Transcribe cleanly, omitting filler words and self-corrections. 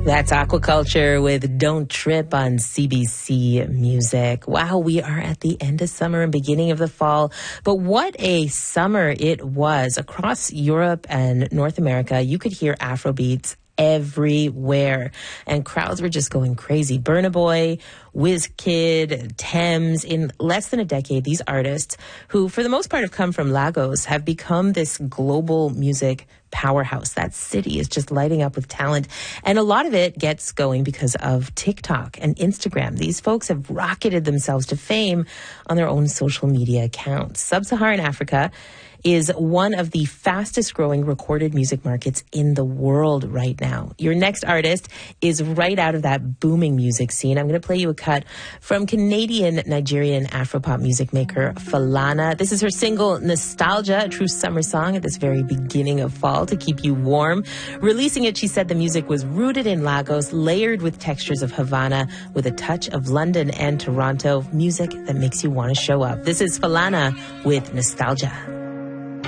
That's Aquaculture with Don't Trip on CBC Music. Wow, we are at the end of summer and beginning of the fall. But what a summer it was. Across Europe and North America, you could hear Afrobeats everywhere. And crowds were just going crazy. Burna Boy, Wizkid, Thames. In less than a decade, these artists, who for the most part have come from Lagos, have become this global music powerhouse. That city is just lighting up with talent. And a lot of it gets going because of TikTok and Instagram. These folks have rocketed themselves to fame on their own social media accounts. Sub-Saharan Africa is one of the fastest growing recorded music markets in the world right now. Your next artist is right out of that booming music scene. I'm going to play you a cut from Canadian-Nigerian Afropop music maker Falana. This is her single Nostalgia, a true summer song at this very beginning of fall to keep you warm. Releasing it, she said the music was rooted in Lagos, layered with textures of Havana, with a touch of London and Toronto. Music that makes you want to show up. This is Falana with Nostalgia.